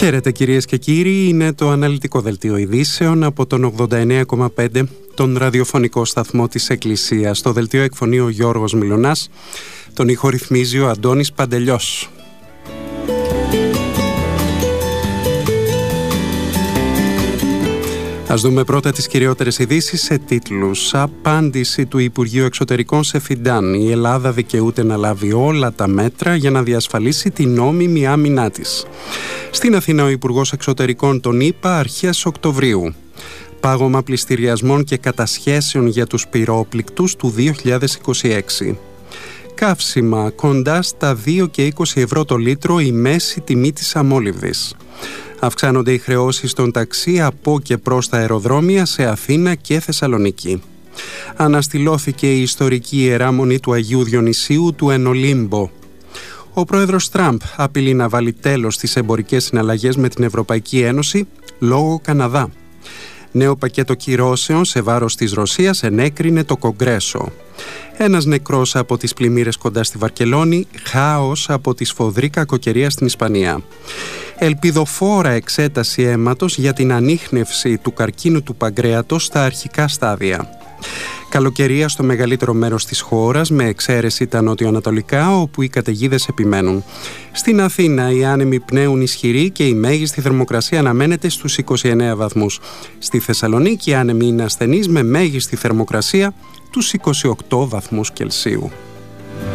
Χαίρετε κυρίες και κύριοι, είναι το αναλυτικό δελτίο ειδήσεων από τον 89,5 τον ραδιοφωνικό σταθμό της Εκκλησίας. Στο δελτίο εκφωνεί ο Γιώργος Μιλωνάς, τον ήχο ρυθμίζει ο Αντώνης Παντελιός. Ας δούμε πρώτα τις κυριότερες ειδήσεις σε τίτλους. Απάντηση του Υπουργείου Εξωτερικών σε Φιντάν. Η Ελλάδα δικαιούται να λάβει όλα τα μέτρα για να διασφαλίσει την νόμιμη άμυνά της. Στην Αθήνα ο Υπουργός Εξωτερικών τον ΗΠΑ αρχές Οκτωβρίου. Πάγωμα πληστηριασμών και κατασχέσεων για τους πυρόπληκτους του 2026. Καύσιμα κοντά στα 2 και 20 ευρώ το λίτρο η μέση τιμή της αμόλυβδης. Αυξάνονται οι χρεώσεις των ταξί από και προς τα αεροδρόμια σε Αθήνα και Θεσσαλονίκη. Αναστηλώθηκε η ιστορική Ιερά Μονή του Αγίου Διονυσίου του εν Ολύμπο. Ο πρόεδρος Τραμπ απειλεί να βάλει τέλος στις εμπορικές συναλλαγές με την Ευρωπαϊκή Ένωση λόγω Καναδά. Νέο πακέτο κυρώσεων σε βάρος της Ρωσίας ενέκρινε το Κογκρέσο. Ένας νεκρός από τις πλημμύρες κοντά στη Βαρκελόνη, χάος από τη σφοδρή κακοκαιρία στην Ισπανία. Ελπιδοφόρα εξέταση αίματος για την ανίχνευση του καρκίνου του παγκρέατος στα αρχικά στάδια. Καλοκαιρία στο μεγαλύτερο μέρος της χώρας, με εξαίρεση τα νοτιοανατολικά, όπου οι καταιγίδες επιμένουν. Στην Αθήνα οι άνεμοι πνέουν ισχυροί και η μέγιστη θερμοκρασία αναμένεται στους 29 βαθμούς. Στη Θεσσαλονίκη οι άνεμοι είναι ασθενείς με μέγιστη θερμοκρασία τους 28 βαθμούς Κελσίου.